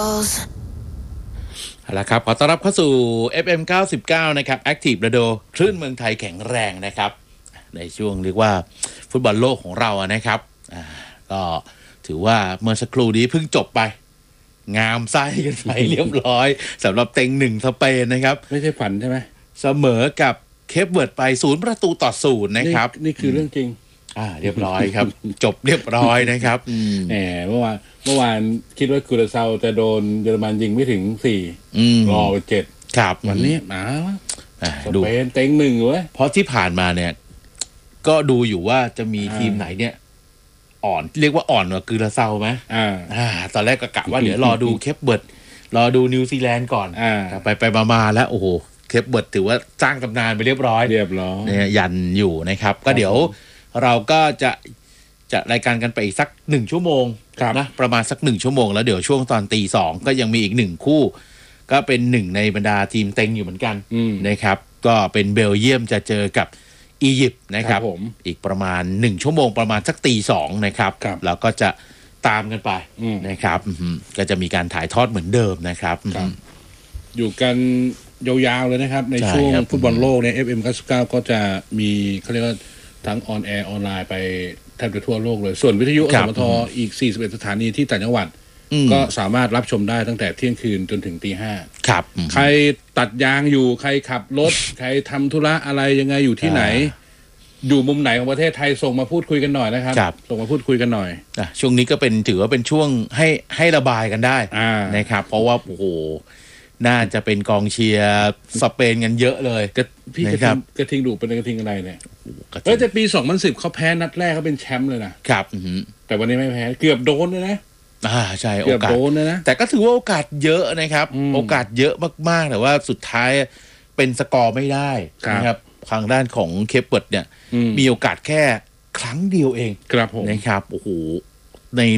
เอาละครับขอต้อนรับเข้าสู่ FM 99นะครับ Active Radio คลื่นเมืองไทยแข็งแรงนะครับในช่วงเรียกว่าฟุตบอลโลกของเรานะครับก็ถือว่าเมื่อสักครู่นี้เพิ่งจบไปงามไส้กันไปเรียบร้อยสำหรับเต็งหนึ่งสเปนนะครับไม่ใช่ฝันใช่ไหมเสมอกับเคปเวิร์ดไป0-0นะครับนี่คือเรื่องจริงเรียบร้อยครับ จบเรียบร้อยนะครับเมื่อวานคิดว่าคูราเซาจะโดนเยอรมันยิงไม่ถึง4รอไป7 ครับวันนี้สเปนเต็งหนึ่งเว้ยเพราะที่ผ่านมาเนี่ยก็ดูอยู่ว่าจะมีทีมไหนเนี่ยอ่อนเรียกว่าอ่อนกว่าคูราเซาไหมตอนแรกก็กะว่าเดี๋ยวรอดูเคปเวิร์ดรอดูนิวซีแลนด์ก่อนไปมาแล้วโอ้โหเคปเวิร์ดถือว่าสร้างตำนานไปเรียบร้อยเนี่ยยันอยู่นะครับก็เดี๋ยวเราก็จะรายการกันไปอีกสัก1ชั่วโมงนะประมาณสัก1ชั่วโมงแล้วเดี๋ยวช่วงตอน 2:00 ก็ยังมีอีก1คู่ก็เป็น1ในบรรดาทีมเต็งอยู่เหมือนกันนะครับก็เป็นเบลเยียมจะเจอกับอียิปต์นะครับอีกประมาณ1ชั่วโมงประมาณสัก 2:00 นะครับแล้วก็จะตามกันไปนะครับก็จะมีการถ่ายทอดเหมือนเดิมนะครับอยู่กันยาวๆเลยนะครับในช่วงฟุตบอลโลกใน FM 99ก็จะมีเขาเรียกว่าทั้งออนแอร์ออนไลน์ไปแทบจะทั่วโลกเลยส่วนวิทยุอสมทอีก41สถานีที่ต่างจังหวัดก็สามารถรับชมได้ตั้งแต่เที่ยงคืนจนถึง 5:00 ครับใครตัดยางอยู่ใครขับรถใครทำธุระอะไรยังไงอยู่ที่ไหนอยู่มุมไหนของประเทศไทยส่งมาพูดคุยกันหน่อยนะครับส่งมาพูดคุยกันหน่อยช่วงนี้ก็ถือว่าเป็นช่วงให้ระบายกันได้นะครับเพราะว่าโอ้โหน่าจะเป็นกองเชียร์สเปนกันเยอะเลยพี่กระทิงดุเป็นกระทิงอะไรเนี่ยแต่ปี2010เขาแพ้นัดแรกเขาเป็นแชมป์เลยนะครับแต่วันนี้ไม่แพ้เกือบโดนเลยนะใช่โอกาสโดนนะแต่ก็ถือว่าโอกาสเยอะนะครับโอกาสเยอะมากๆแต่ว่าสุดท้ายเป็นสกอร์ไม่ได้นะครับทางด้านของเคปเวิร์ดเนี่ยมีโอกาสแค่ครั้งเดียวเองนะครับโอ้โหใน